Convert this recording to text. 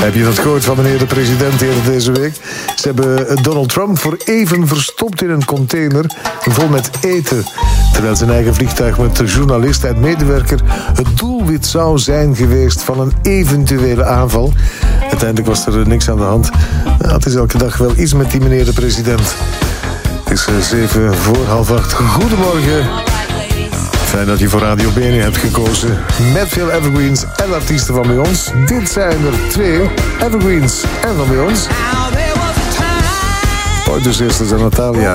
Heb je dat gehoord van meneer de president eerder deze week? Ze hebben Donald Trump voor even verstopt in een container vol met eten. Terwijl zijn eigen vliegtuig met de journalist en medewerker het doelwit zou zijn geweest van een eventuele aanval. Uiteindelijk was er niks aan de hand. Het is elke dag wel iets met die meneer de president. Het is 7:45. Goedemorgen. Fijn dat je voor Radio Bene hebt gekozen. Met veel evergreens en artiesten van bij ons. Dit zijn er 2 evergreens en van bij ons. Dus eerst is Natalia.